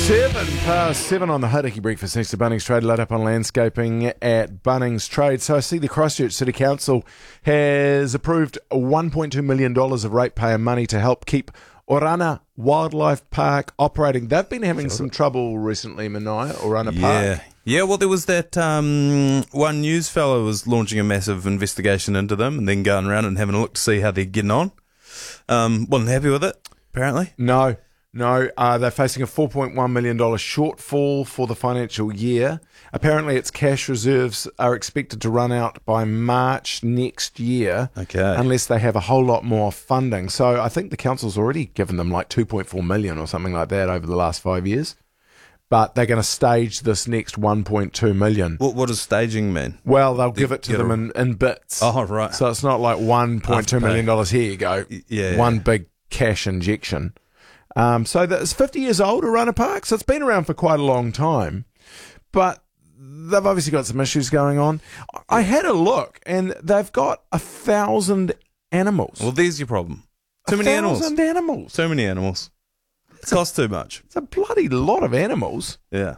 7:07 on the Hauraki Breakfast next to Bunnings Trade, laid up on landscaping at Bunnings Trade. So I see the Christchurch City Council has approved $1.2 million of ratepayer money to help keep Orana Wildlife Park operating. They've been having some trouble recently, Manaia, Orana Park. Yeah, well, there was that one news fellow was launching a massive investigation into them and then going around and having a look to see how they're getting on. Wasn't happy with it, apparently. No, they're facing a $4.1 million shortfall for the financial year. Apparently, its cash reserves are expected to run out by March next year, unless they have a whole lot more funding. So I think the council's already given them like $2.4 million or something like that over the last 5 years. But they're going to stage this next $1.2 million. What does staging mean? Well, they'll give it to them in bits. Oh, right. So it's not like $1.2 million, here you go. Yeah. One big cash injection. So it's 50 years old, Orana Park, so it's been around for quite a long time. But they've obviously got some issues going on. I had a look, and they've got 1,000 animals. Well, there's your problem. Too many animals. 1,000 animals. Too many animals. It costs too much. It's a bloody lot of animals. Yeah.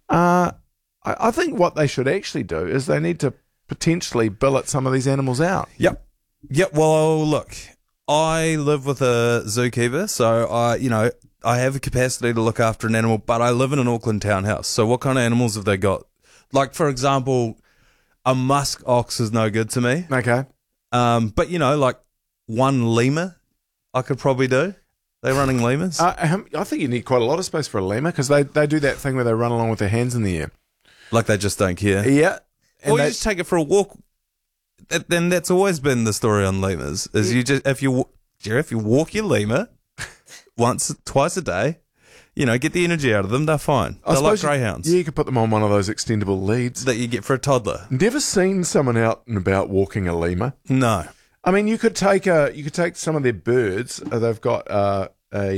I think what they should actually do is they need to potentially billet some of these animals out. Yep. Well, look, I live with a zookeeper, so I have a capacity to look after an animal, but I live in an Auckland townhouse. So what kind of animals have they got? Like, for example, a musk ox is no good to me. Okay. But, like one lemur I could probably do. They're running lemurs? I think you need quite a lot of space for a lemur because they do that thing where they run along with their hands in the air. Like they just don't care. Yeah. Or you just take it for a walk. Then that's always been the story on lemurs. Is you just if you walk your lemur twice a day, get the energy out of them. They're fine. They're like greyhounds. You could put them on one of those extendable leads that you get for a toddler. Never seen someone out and about walking a lemur. No. I mean, you could take some of their birds. They've got a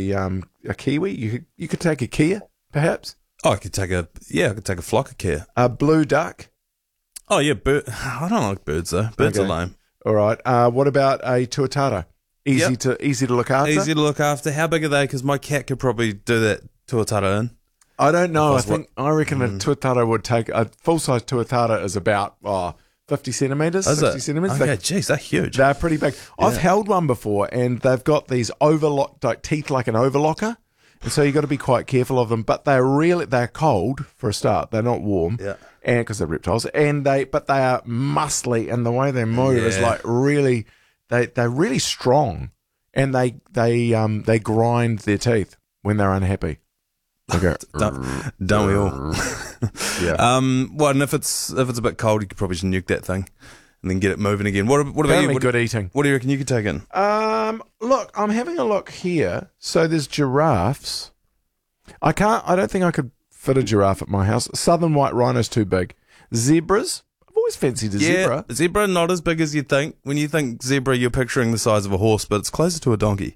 kiwi. You could take a kea, perhaps. Oh, I could take a flock of kea. A blue duck. Oh yeah, I don't like birds though. Birds are lame. All right. What about a tuatara? Easy to look after. Easy to look after. How big are they? Because my cat could probably do that tuatara in. I don't know. I reckon a tuatara would take a full size tuatara is about 50 centimetres, 60 centimetres. Okay, jeez, they're huge. They're pretty big. Yeah. I've held one before, and they've got these teeth like an overlocker, and so you've got to be quite careful of them. But they're cold for a start. They're not warm, and because they're reptiles, but they are muscly, and the way they move is like really, they're really strong, and they grind their teeth when they're unhappy. Okay. Don't we all? Yeah. Well, and if it's a bit cold, you could probably just nuke that thing and then get it moving again. What about you? Good eating. What do you reckon you could take in? Look, I'm having a look here. So there's giraffes. I don't think I could fit a giraffe at my house. Southern white rhino's too big. Zebras. I've always fancied a zebra. Zebra not as big as you'd think. When you think zebra, you're picturing the size of a horse, but it's closer to a donkey.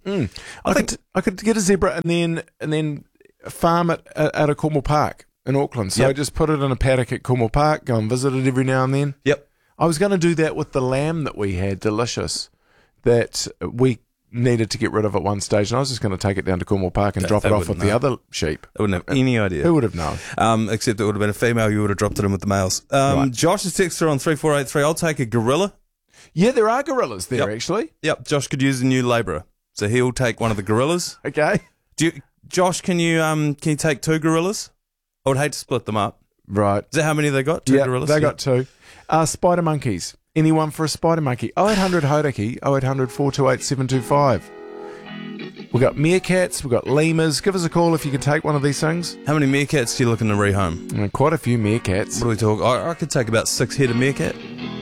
I could get a zebra and then farm it at a Cornwall Park in Auckland. So just put it in a paddock at Cornwall Park, go and visit it every now and then. Yep. I was going to do that with the lamb that we had, Delicious, that we needed to get rid of at one stage, and I was just going to take it down to Cornwall Park and drop it off with the other sheep. I wouldn't have any idea. Who would have known? Except it would have been a female, you would have dropped it in with the males. Right. Josh is texted on 3483. I'll take a gorilla. Yeah, there are gorillas there, actually. Yep, Josh could use a new labourer. So he'll take one of the gorillas. Okay. Josh, can you take two gorillas? I would hate to split them up. Right. Is that how many they got? Two gorillas? They got two. Spider monkeys. Anyone for a spider monkey? 0800 Hauraki, 0800 428 725. We've got meerkats, we've got lemurs. Give us a call if you can take one of these things. How many meerkats do you looking to rehome? Quite a few meerkats. What do we talk? I could take about 6 head of meerkat.